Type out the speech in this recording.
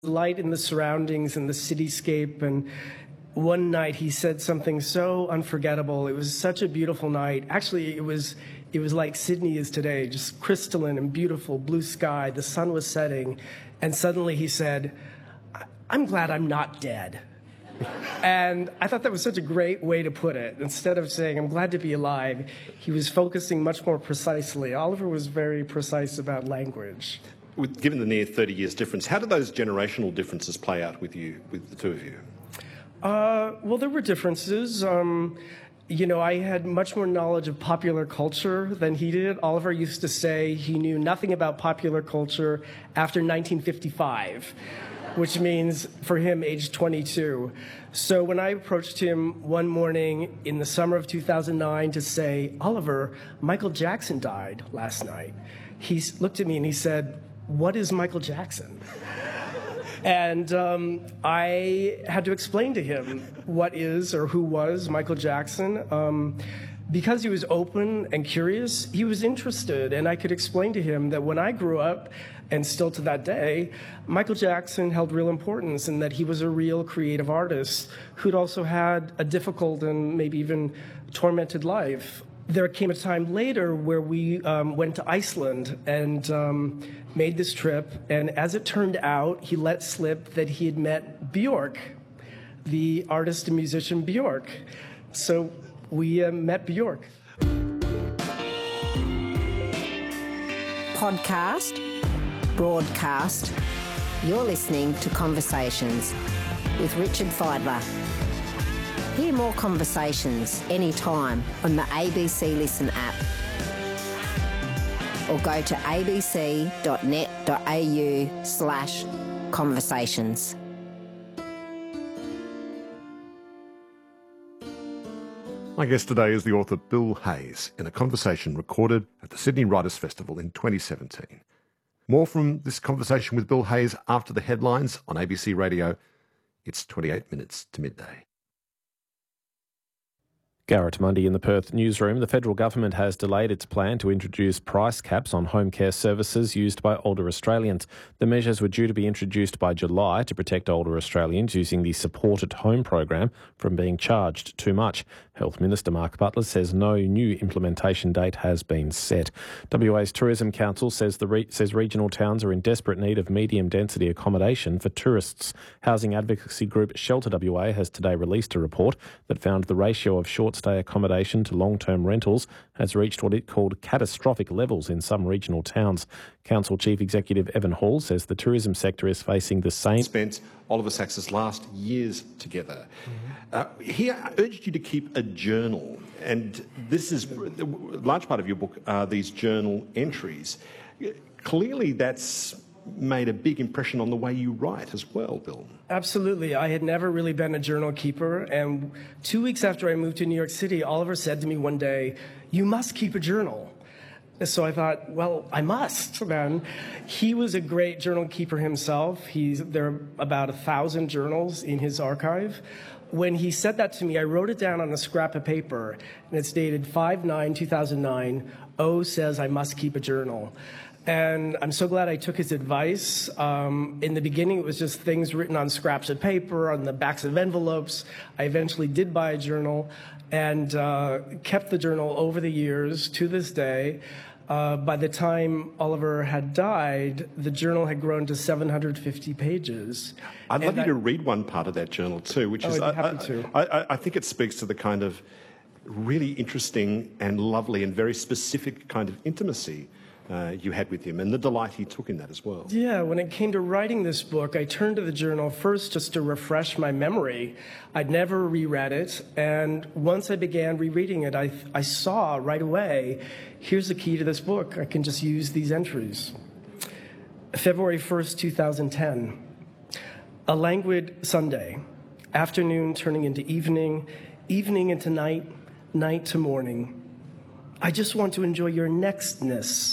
light in the surroundings and the cityscape. And one night he said something so unforgettable. It was such a beautiful night. Actually, it was like Sydney is today, just crystalline and beautiful, blue sky. The sun was setting. And suddenly he said, "I'm glad I'm not dead." And I thought that was such a great way to put it. Instead of saying, "I'm glad to be alive," he was focusing much more precisely. Oliver was very precise about language. Given the near 30 years difference, how did those generational differences play out with you, with the two of you? Well, there were differences. I had much more knowledge of popular culture than he did. Oliver used to say he knew nothing about popular culture after 1955, which means for him, age 22. So when I approached him one morning in the summer of 2009 to say, "Oliver, Michael Jackson died last night," he looked at me and he said, "What is Michael Jackson?" And I had to explain to him what is or who was Michael Jackson. Because he was open and curious, he was interested, and I could explain to him that when I grew up, and still to that day, Michael Jackson held real importance and that he was a real creative artist who'd also had a difficult and maybe even tormented life. There came a time later where we went to Iceland and made this trip, and as it turned out, he let slip that he had met Björk, the artist and musician Björk. So we met Björk. Podcast, broadcast, you're listening to Conversations with Richard Fidler. Hear more conversations anytime on the ABC Listen app or go to abc.net.au/conversations. My guest today is the author Bill Hayes in a conversation recorded at the Sydney Writers' Festival in 2017. More from this conversation with Bill Hayes after the headlines on ABC Radio. It's 28 minutes to midday. Garrett Mundy in the Perth newsroom. The federal government has delayed its plan to introduce price caps on home care services used by older Australians. The measures were due to be introduced by July to protect older Australians using the Support at Home program from being charged too much. Health Minister Mark Butler says no new implementation date has been set. WA's Tourism Council says regional towns are in desperate need of medium-density accommodation for tourists. Housing advocacy group Shelter WA has today released a report that found the ratio of short-stay accommodation to long-term rentals has reached what it called catastrophic levels in some regional towns. Council Chief Executive Evan Hall says the tourism sector is facing the same... Spent Oliver Sacks's last years together. He urged you to keep a journal, and this is a large part of your book are these journal entries. Clearly that's made a big impression on the way you write as well, Bill. Absolutely. I had never really been a journal keeper, and 2 weeks after I moved to New York City, Oliver said to me one day, "You must keep a journal." So I thought, well, I must, man. He was a great journal keeper himself. There are about 1,000 journals in his archive. When he said that to me, I wrote it down on a scrap of paper, and it's dated 5/9/2009. O says I must keep a journal. And I'm so glad I took his advice. In the beginning, it was just things written on scraps of paper, on the backs of envelopes. I eventually did buy a journal and kept the journal over the years to this day. By the time Oliver had died, the journal had grown to 750 pages. I'd love you to read one part of that journal too, which is, I'd be happy to. I think it speaks to the kind of really interesting and lovely and very specific kind of intimacy you had with him and the delight he took in that as well. Yeah, when it came to writing this book, I turned to the journal first just to refresh my memory. I'd never reread it, and once I began rereading it, I saw right away, here's the key to this book. I can just use these entries. February 1st, 2010. A languid Sunday, afternoon turning into evening, evening into night, night to morning. I just want to enjoy your nextness.